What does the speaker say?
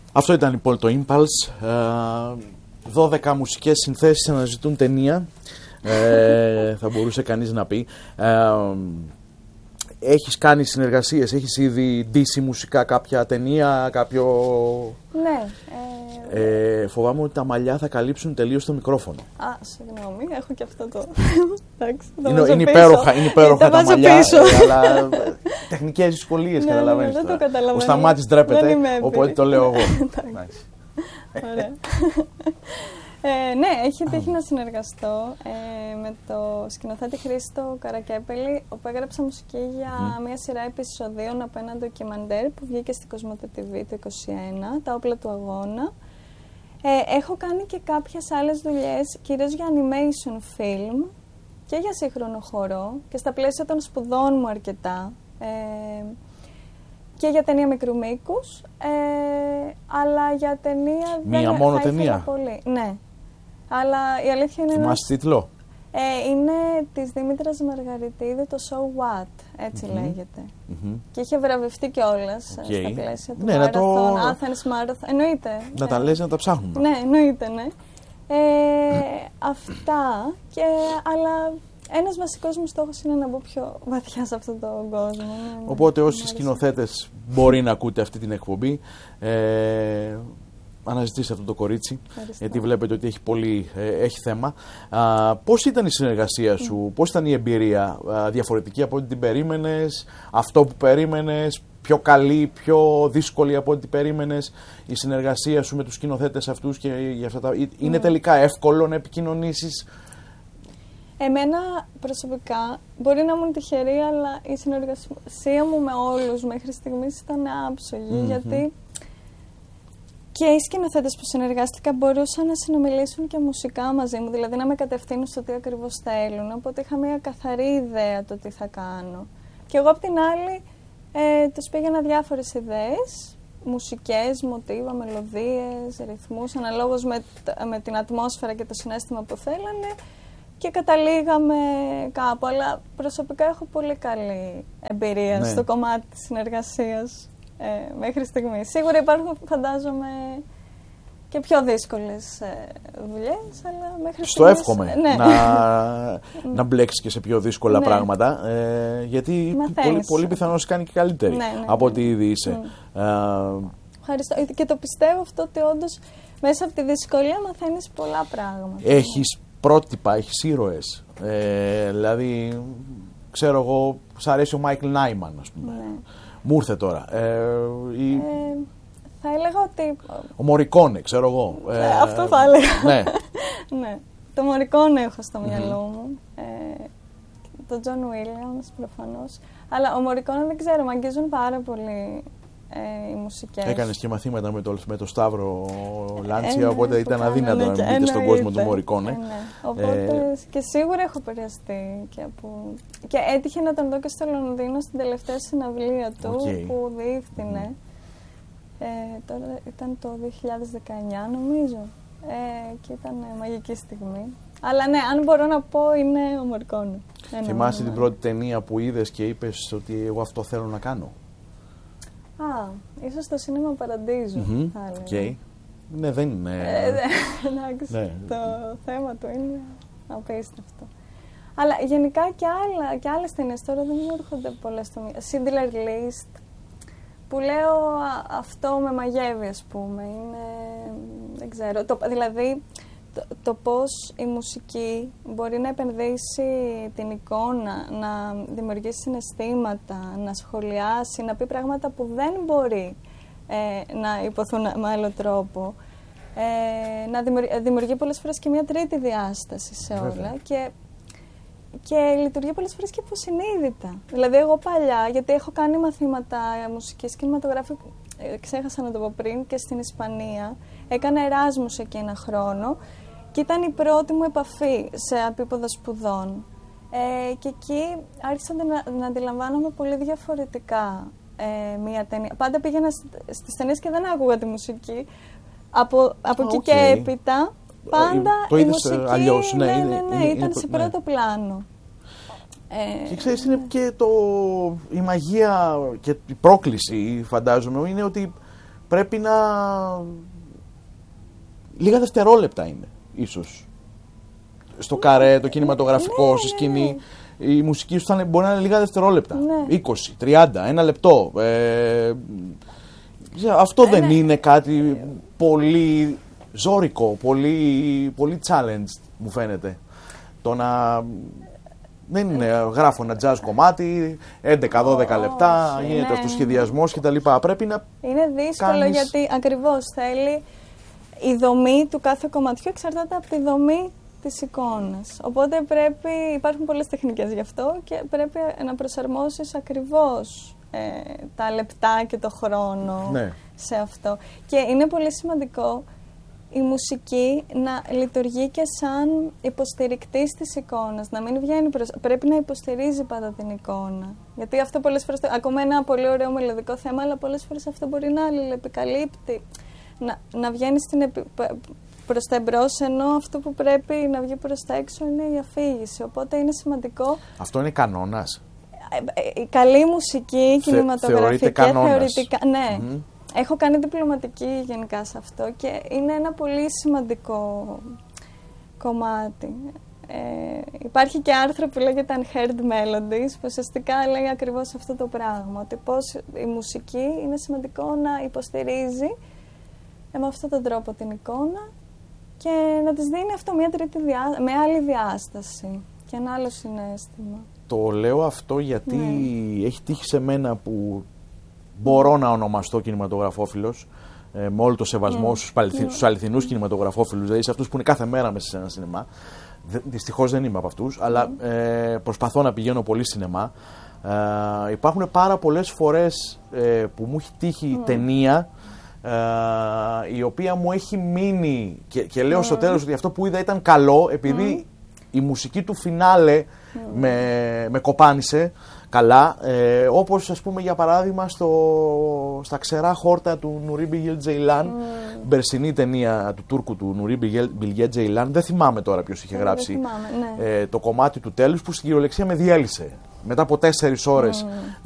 Αυτό ήταν λοιπόν το Impulse. 12 μουσικές συνθέσεις αναζητούν ταινία. Θα μπορούσε κανείς να πει. Έχεις κάνει συνεργασίες, έχεις ήδη ντύσει μουσικά κάποια ταινία, κάποιο... Ναι. Φοβάμαι ότι τα μαλλιά θα καλύψουν τελείως το μικρόφωνο. Συγγνώμη, έχω και αυτό το... είναι υπέροχα τα μαλλιά, αλλά τεχνικές δυσκολίες, καταλαβαίνεις. Δεν το καταλαβαίνω. Ο Σταμάτης ντρέπεται, οπότε το λέω εγώ. Ωραία. Ναι, έχει τύχει να συνεργαστώ με το σκηνοθέτη Χρήστο Καρακέπελη, όπου έγραψα μουσική για μια σειρά επεισοδίων από ένα ντοκιμαντέρ που βγήκε στη Κοσμοτέ TV το 2021, τα όπλα του αγώνα. Έχω κάνει και κάποιες άλλες δουλειές, κυρίως για animation film και για σύγχρονο χορό και στα πλαίσια των σπουδών μου αρκετά. Και για ταινία μικρού μήκους, αλλά για ταινία μία μόνο ταινία. Πολύ. Ναι. Αλλά η αλήθεια είναι... Θυμάσαι τίτλο? Είναι της Δήμητρας Μαργαριτίδου, το So What, έτσι λέγεται. Και είχε βραβευτεί κιόλας στα πλαίσια του Marathon, Athens Marathon. Εννοείται. Να τα λες, να τα ψάχνουμε. Ναι, εννοείται, ναι. Αυτά, αλλά ένας βασικός μου στόχος είναι να μπω πιο βαθιά σε αυτόν τον κόσμο. Οπότε όσοι σκηνοθέτες μπορεί να ακούτε αυτή την εκπομπή, αναζητήστε αυτό το κορίτσι. Ευχαριστώ. Γιατί βλέπετε ότι έχει θέμα. Πώς ήταν η συνεργασία σου, πώς ήταν η εμπειρία, διαφορετική από ό,τι την περίμενες, αυτό που περίμενες, πιο καλή, πιο δύσκολη από ό,τι περίμενες, η συνεργασία σου με τους σκηνοθέτες αυτούς και για αυτά τα... Είναι τελικά εύκολο να επικοινωνήσεις? Εμένα προσωπικά μπορεί να ήμουν τυχερή, αλλά η συνεργασία μου με όλους μέχρι στιγμής ήταν άψογη, γιατί και οι σκηνοθέτες που συνεργάστηκα μπορούσαν να συνομιλήσουν και μουσικά μαζί μου, δηλαδή να με κατευθύνουν στο τι ακριβώς θέλουν, οπότε είχα μια καθαρή ιδέα το τι θα κάνω. Και εγώ απ' την άλλη τους πήγαινα διάφορες ιδέες, μουσικές, μοτίβα, μελωδίες, ρυθμούς, αναλόγως με την ατμόσφαιρα και το συναίσθημα που θέλανε, και καταλήγαμε κάπου, αλλά προσωπικά έχω πολύ καλή εμπειρία στο κομμάτι της συνεργασίας μέχρι στιγμής. Σίγουρα υπάρχουν, φαντάζομαι, και πιο δύσκολες δουλειές, αλλά μέχρι στιγμής... Στο εύχομαι να μπλέξεις και σε πιο δύσκολα πράγματα, γιατί πολύ πιθανώς κάνει και καλύτερη από ό,τι ήδη είσαι. Ευχαριστώ. Και το πιστεύω αυτό, ότι όντως μέσα από τη δυσκολία μαθαίνεις πολλά πράγματα. Έχεις πρότυπα, έχεις ήρωες, δηλαδή ξέρω εγώ, σ' αρέσει ο Μάικλ Νάιμαν, ας πούμε. Μου ήρθε τώρα. Θα έλεγα ότι... Ο Μορικόνε, ξέρω εγώ. Αυτό θα έλεγα. Ναι. Το Μορικόνε έχω στο μυαλό μου. Το Τζον Βίλιαμς προφανώς. Αλλά ο Μορικόνε δεν ξέρω, με αγγίζουν πάρα πολύ οι μουσικές. Έκανες και μαθήματα με το Σταύρο Λάντσια, οπότε ήταν αδύνατο να μπείτε στον κόσμο του Μορικόνε. Οπότε και σίγουρα έχω επηρεαστεί και έτυχε να τον δω και στο Λονδίνο στην τελευταία συναυλία του που διεύθυνε. Τώρα ήταν το 2019 νομίζω, και ήταν μαγική στιγμή. Αλλά ναι, αν μπορώ να πω, είναι ο Μορικόνε. Θυμάσαι την πρώτη ταινία που είδες και είπες ότι εγώ αυτό θέλω να κάνω? Ίσως το Σίνεμα Παραντίζου, θα έλεγα. Ναι, δεν είναι... Εντάξει, το θέμα του είναι απίστευτο. Αλλά γενικά και άλλες ταινίες, τώρα δεν μου έρχονται πολλές στο μυαλό. Schindler's List, που λέω αυτό με μαγεύει, ας πούμε. Είναι, δεν ξέρω, δηλαδή το πώς η μουσική μπορεί να επενδύσει την εικόνα, να δημιουργήσει συναισθήματα, να σχολιάσει, να πει πράγματα που δεν μπορεί να υποθούν με άλλο τρόπο. Να δημιουργεί πολλές φορές και μια τρίτη διάσταση σε όλα και λειτουργεί πολλές φορές και υποσυνείδητα. Δηλαδή εγώ παλιά, γιατί έχω κάνει μαθήματα μουσικής κινηματογράφου, ξέχασα να το πω πριν, και στην Ισπανία, έκανα Εράσμους εκεί ένα χρόνο και ήταν η πρώτη μου επαφή σε επίπεδο σπουδών. Και εκεί άρχισα να αντιλαμβάνομαι πολύ διαφορετικά μια ταινία. Πάντα πήγαινα στις ταινίες και δεν άκουγα τη μουσική. Από εκεί και έπειτα, πάντα η μουσική αλλιώς, ήταν σε πρώτο πλάνο. Και ξέρεις, είναι και η μαγεία και η πρόκληση, φαντάζομαι, είναι ότι πρέπει να... Λίγα δευτερόλεπτα είναι, ίσως. Στο καρέ, το κινηματογραφικό, στη σκηνή. Η μουσική σου μπορεί να είναι λίγα δευτερόλεπτα. 20, 30, 1 λεπτό. Αυτό δεν είναι κάτι πολύ ζώρικο, πολύ challenged, μου φαίνεται. Το να... Δεν είναι, γράφω ένα jazz κομμάτι, 11-12 λεπτά, γίνεται αυτός ο σχεδιασμός κτλ. Πρέπει να... Είναι δύσκολο γιατί ακριβώς θέλει η δομή του κάθε κομματιού εξαρτάται από τη δομή της εικόνας. Οπότε υπάρχουν πολλές τεχνικές γι' αυτό και πρέπει να προσαρμόσεις ακριβώς τα λεπτά και το χρόνο σε αυτό. Και είναι πολύ σημαντικό η μουσική να λειτουργεί και σαν υποστηρικτής της εικόνας, να μην βγαίνει πρέπει να υποστηρίζει πάντα την εικόνα. Γιατί αυτό πολλές φορές, ακόμα ένα πολύ ωραίο μελωδικό θέμα, αλλά πολλές φορές αυτό μπορεί να αλληλεπικαλύπτει, να βγαίνει προς τα εμπρός, ενώ αυτό που πρέπει να βγει προς τα έξω είναι η αφήγηση. Οπότε είναι σημαντικό. Αυτό είναι κανόνας. Η καλή μουσική, κινηματογραφική, θεωρητικά. Ναι. Έχω κάνει διπλωματική γενικά σε αυτό και είναι ένα πολύ σημαντικό κομμάτι. Υπάρχει και άρθρο που λέγεται Unheard Melodies, που ουσιαστικά λέει ακριβώς αυτό το πράγμα, ότι πώς η μουσική είναι σημαντικό να υποστηρίζει με αυτόν τον τρόπο την εικόνα και να της δίνει αυτό με άλλη διάσταση και ένα άλλο συναίσθημα. Το λέω αυτό γιατί έχει τύχει σε μένα που μπορώ να ονομαστώ κινηματογραφόφιλος, με όλο το σεβασμό στους αληθινούς κινηματογραφόφιλους, δηλαδή σε αυτούς που είναι κάθε μέρα μέσα σε ένα σινεμά. Δυστυχώς δεν είμαι από αυτούς, αλλά προσπαθώ να πηγαίνω πολύ σινεμά. Υπάρχουν πάρα πολλές φορές που μου έχει τύχει ταινία η οποία μου έχει μείνει και λέω στο τέλος ότι αυτό που είδα ήταν καλό επειδή η μουσική του φινάλε με κοπάνισε καλά, όπως ας πούμε για παράδειγμα στα ξερά χόρτα του Νουρί Μπιλγέ Τζεϊλάν, μπερσινή ταινία του Τούρκου του Νουρί Μπιλγέ Τζεϊλάν, δεν θυμάμαι τώρα ποιος είχε γράψει το κομμάτι του τέλους που στην κυριολεξία με διέλυσε. Μετά από 4 ώρες